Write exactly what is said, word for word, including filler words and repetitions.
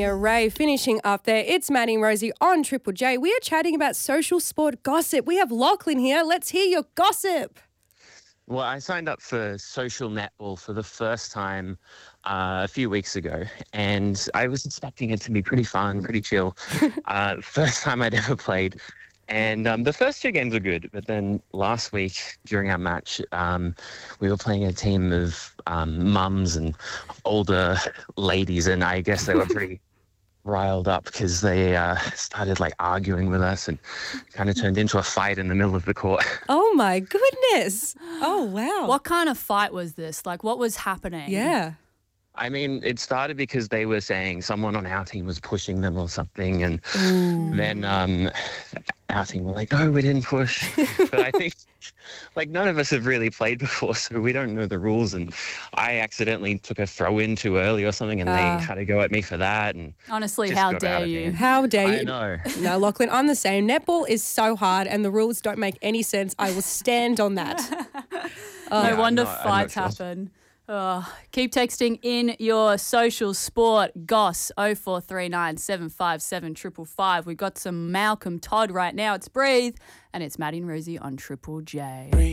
Ray finishing up there. It's Maddie and Rosie on Triple J. We are chatting about social sport gossip. We have Lachlan here. Let's hear your gossip. Well, I signed up for social netball for the first time uh, a few weeks ago, and I was expecting it to be pretty fun, pretty chill. uh, first time I'd ever played. And um, the first two games were good, but then last week during our match, um, we were playing a team of um, mums and older ladies, and I guess they were pretty riled up because they uh, started like arguing with us and kind of turned into a fight in the middle of the court. Oh my goodness. Oh wow. What kind of fight was this? Like, what was happening? Yeah. I mean, it started because they were saying someone on our team was pushing them or something, and Ooh. then um, our team were like, no, we didn't push. But I think, like, none of us have really played before, so we don't know the rules, and I accidentally took a throw in too early or something, and Ah. they had to go at me for that. And Honestly, just how got out dare of you? hand. How dare I you? know. No, Lachlan, I'm the same. Netball is so hard and the rules don't make any sense. I will stand on that. No Yeah, I'm wonder not- I'm not fights sure. happen. Oh, keep texting in your social sport goss oh four three nine, seven five seven, five five five. We've got some Malcolm Todd right now. It's Breathe, and it's Maddie and Rosie on Triple J.